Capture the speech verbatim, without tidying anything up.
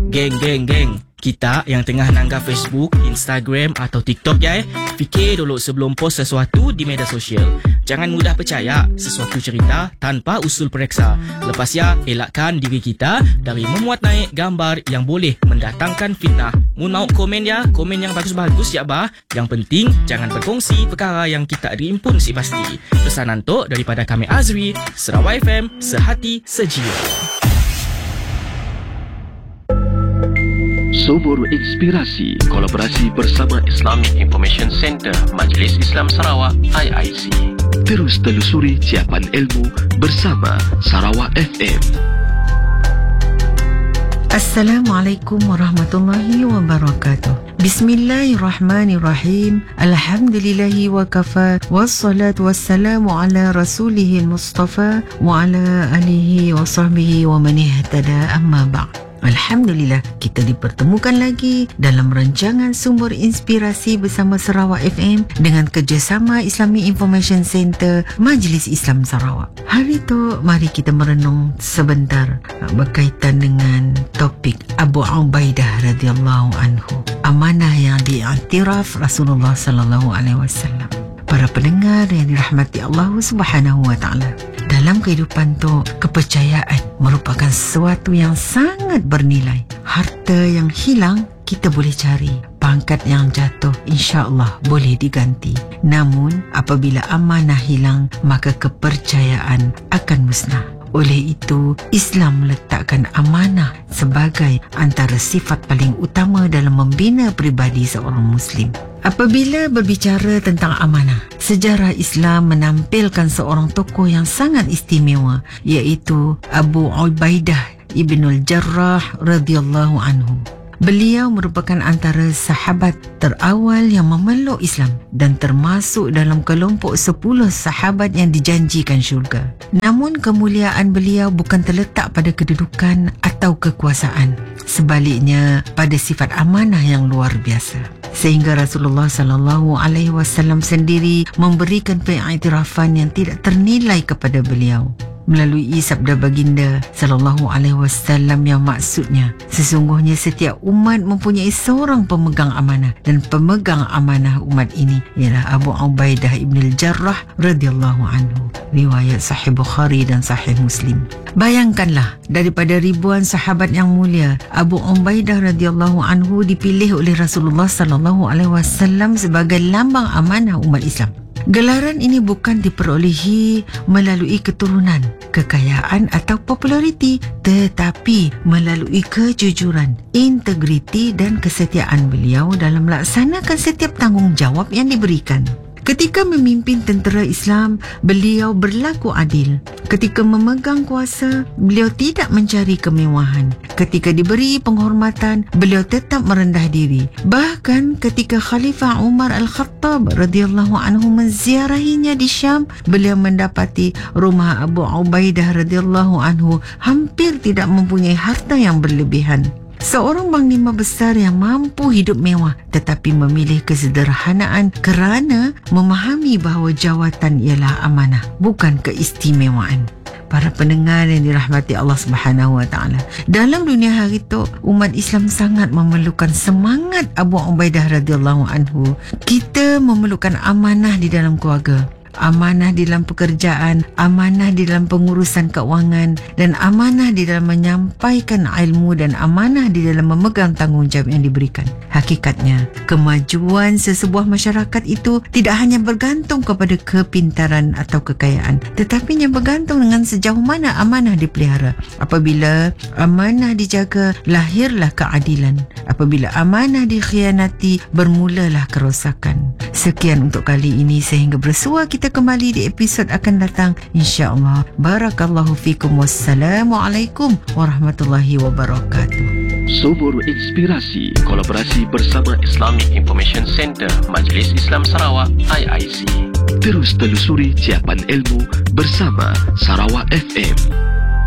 Geng, geng, geng. Kita yang tengah nanggap Facebook, Instagram atau TikTok ya eh, fikir dulu sebelum post sesuatu di media sosial. Jangan mudah percaya sesuatu cerita tanpa usul periksa. Lepas ya, elakkan diri kita dari memuat naik gambar yang boleh mendatangkan fitnah. Mun mau komen ya, komen yang bagus-bagus ya bah. Yang penting jangan berkongsi perkara yang kita diimpun si pasti. Pesanan tok daripada kami Azri, Sarawak F M, sehati sejiwa. Sumur Inspirasi kolaborasi bersama Islamic Information Center Majlis Islam Sarawak I I C. Terus telusuri ciapan ilmu bersama Sarawak F M. Assalamualaikum warahmatullahi wabarakatuh. Bismillahirrahmanirrahim. Alhamdulillahi wa kafa. Wassalatu wassalamu ala rasulihil mustafa wa ala alihi wa sahbihi wa man ihtada amma ba'd. Alhamdulillah, kita dipertemukan lagi dalam rancangan Sumber Inspirasi bersama Sarawak F M dengan kerjasama Islamic Information Center Majlis Islam Sarawak. Hari itu, mari kita merenung sebentar berkaitan dengan topik Abu Ubaidah radhiyallahu anhu. Amanah yang diiktiraf Rasulullah sallallahu alaihi wasallam. Para pendengar yang dirahmati Allah Subhanahu wa taala. Dalam kehidupan tu, kepercayaan merupakan sesuatu yang sangat bernilai. Harta yang hilang kita boleh cari. Pangkat yang jatuh insya-Allah boleh diganti. Namun apabila amanah hilang, maka kepercayaan akan musnah. Oleh itu, Islam meletakkan amanah sebagai antara sifat paling utama dalam membina peribadi seorang Muslim. Apabila berbicara tentang amanah, sejarah Islam menampilkan seorang tokoh yang sangat istimewa, iaitu Abu Ubaidah ibnul Jarrah radhiyallahu anhu. Beliau merupakan antara sahabat terawal yang memeluk Islam dan termasuk dalam kelompok sepuluh sahabat yang dijanjikan syurga. Namun kemuliaan beliau bukan terletak pada kedudukan atau kekuasaan. Sebaliknya, pada sifat amanah yang luar biasa. Sehingga Rasulullah sallallahu alaihi wasallam sendiri memberikan pengiktirafan yang tidak ternilai kepada beliau melalui sabda baginda sallallahu alaihi wasallam yang maksudnya, sesungguhnya setiap umat mempunyai seorang pemegang amanah dan pemegang amanah umat ini ialah Abu Ubaidah ibnul Jarrah radhiyallahu anhu. Riwayat Sahih Bukhari dan Sahih Muslim. Bayangkanlah, daripada ribuan sahabat yang mulia, Abu Ubaidah radhiyallahu anhu dipilih oleh Rasulullah sallallahu alaihi wasallam sebagai lambang amanah umat Islam. Gelaran ini bukan diperolehi melalui keturunan, kekayaan atau populariti, tetapi melalui kejujuran, integriti dan kesetiaan beliau dalam melaksanakan setiap tanggungjawab yang diberikan. Ketika memimpin tentera Islam, beliau berlaku adil. Ketika memegang kuasa, beliau tidak mencari kemewahan. Ketika diberi penghormatan, beliau tetap merendah diri. Bahkan ketika Khalifah Umar Al-Khattab radhiyallahu anhu menziarahinya di Syam, beliau mendapati rumah Abu Ubaidah radhiyallahu anhu hampir tidak mempunyai harta yang berlebihan. Seorang panglima besar yang mampu hidup mewah tetapi memilih kesederhanaan kerana memahami bahawa jawatan ialah amanah, bukan keistimewaan. Para pendengar yang dirahmati Allah Subhanahu wa taala, dalam dunia hari itu umat Islam sangat memerlukan semangat Abu Ubaidah radhiyallahu anhu. Kita memerlukan amanah di dalam keluarga, amanah di dalam pekerjaan, amanah di dalam pengurusan keuangan, dan amanah di dalam menyampaikan ilmu, dan amanah di dalam memegang tanggungjawab yang diberikan. Hakikatnya, kemajuan sesebuah masyarakat itu tidak hanya bergantung kepada kepintaran atau kekayaan, tetapi yang bergantung dengan sejauh mana amanah dipelihara. Apabila amanah dijaga, lahirlah keadilan. Apabila amanah dikhianati, bermulalah kerosakan. Sekian untuk kali ini, sehingga bersua kita kembali di episod akan datang, insya-Allah. Barakallahu fikum. Wassalamualaikum warahmatullahi wabarakatuh. Sumur Inspirasi kolaborasi bersama Islamic Information Center Majlis Islam Sarawak I I C. Terus telusuri ciapan ilmu bersama Sarawak F M.